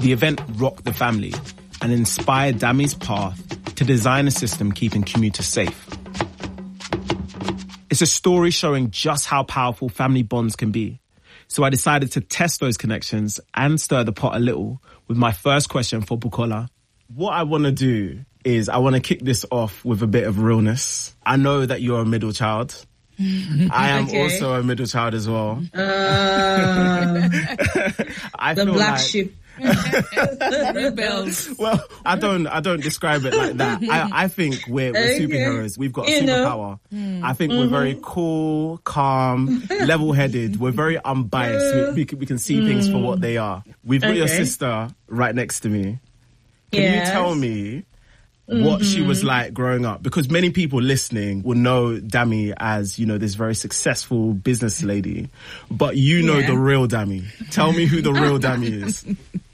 The event rocked the family and inspired Dami's path to design a system keeping commuters safe. It's a story showing just how powerful family bonds can be. So I decided to test those connections and stir the pot a little with my first question for Bukola. What I want to do is I want to kick this off with a bit of realness. I know that you're a middle child. I am also a middle child as well. I the feel black like, sheep. Rebels. well, I don't describe it like that. I think we're superheroes. We've got superpower. I think we're very cool, calm, level-headed. We're very unbiased. We can see things for what they are. We've got your sister right next to me. Can you tell me what she was like growing up? Because many people listening will know Dami as, you know, this very successful business lady. But you know the real Dami. Tell me who the real Dami is.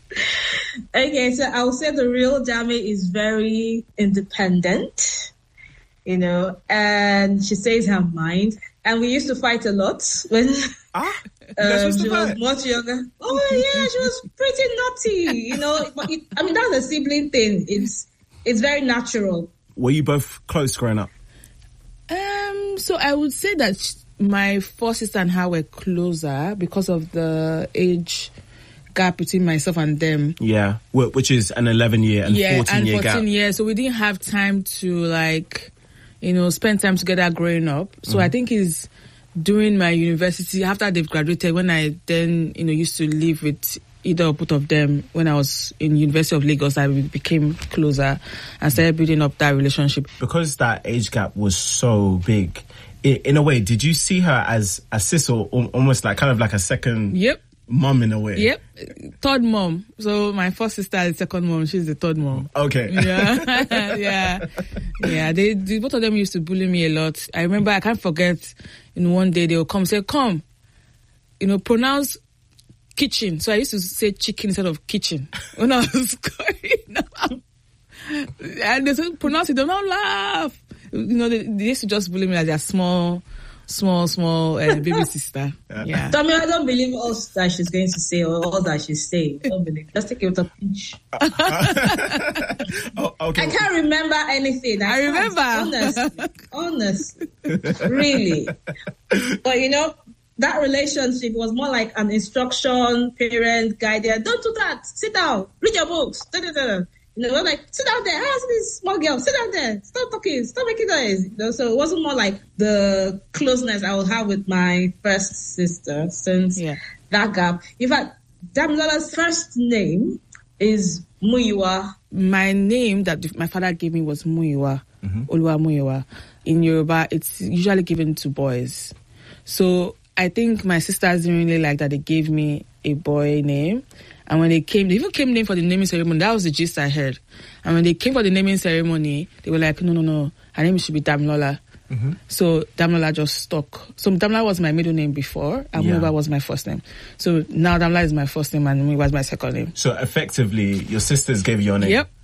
Okay, so I would say the real Dami is very independent, you know, and she says her mind. And we used to fight a lot when she was much younger. Oh, yeah, she was pretty naughty, you know. But that's a sibling thing. It's very natural. Were you both close growing up? So I would say that my first sister and her were closer because of the age gap between myself and them. Yeah, which is an 11-year and 14-year gap. 14 years. So we didn't have time to, spend time together growing up. So I think it's during my university, after they've graduated, when I then, used to live with either or both of them, when I was in University of Lagos, I became closer and started building up that relationship. Because that age gap was so big, in a way, did you see her as a sis or almost like kind of like a second mom in a way? Yep. Third mom. So my first sister is the second mom. She's the third mom. Okay. Yeah. Yeah. They both of them used to bully me a lot. I remember, I can't forget, one day they would come say, come, pronounce kitchen. So I used to say chicken instead of kitchen when I was growing up. And they said, pronounce it, don't laugh. They used to just bully me like their small baby sister. Yeah. Tommy, I don't believe all that she's going to say or all that she's saying. Don't believe. Just take it with a pinch. Okay. I can't remember anything. I remember. Honestly. Really. But that relationship was more like an instruction, parent, guidance. Don't do that. Sit down. Read your books. We're like, sit down there. How's this small girl? Sit down there. Stop talking. Stop making noise. So it wasn't more like the closeness I would have with my first sister since that gap. In fact, Damilola's first name is Muyiwa. My name that my father gave me was Muyiwa. Oluwa Muyiwa. In Yoruba, it's usually given to boys. So I think my sisters didn't really like that they gave me a boy name. And when they even came in for the naming ceremony. That was the gist I heard. And when they came for the naming ceremony, they were like, no, her name should be Damilola. So Damilola just stuck. So Damilola was my middle name before, and Muyiwa was my first name. So now Damilola is my first name, and Muyiwa was my second name. So effectively, your sisters gave you your name. Yep.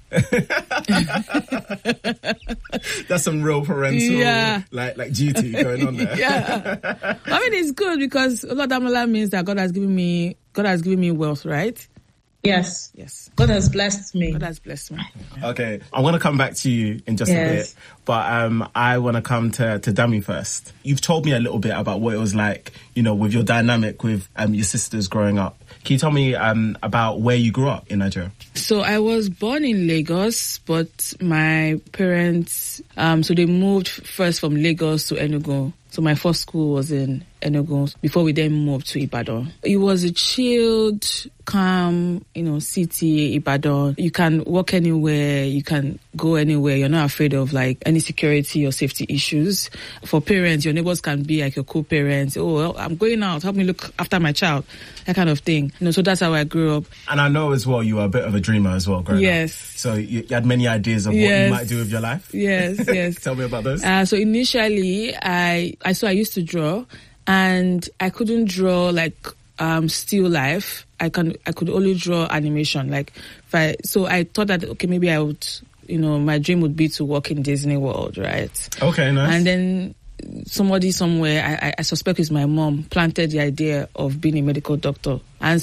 That's some real parental like duty going on there. Yeah. I mean, it's good because Damilola means that God has given me wealth, right? Yes. God has blessed me. Okay. I want to come back to you in just a bit, but I want to come to Dami first. You've told me a little bit about what it was like, with your dynamic with your sisters growing up. Can you tell me about where you grew up in Nigeria? So I was born in Lagos, but my parents, so they moved first from Lagos to Enugu. So my first school was in Enugu before we then moved to Ibadan. It was a chilled, calm, city, Ibadan. You can walk anywhere, you can go anywhere. You're not afraid of any security or safety issues. For parents, your neighbors can be like your co-parents. Oh, well, I'm going out, help me look after my child. That kind of thing. So that's how I grew up. And I know as well you were a bit of a dreamer as well growing up. So you had many ideas of what you might do with your life? Yes. Tell me about those. So initially, I used to draw, and I couldn't draw still life. I could only draw animation. So I thought that maybe I would, my dream would be to work in Disney World, right? Okay, nice. And then somebody somewhere, I suspect it's my mom, planted the idea of being a medical doctor. And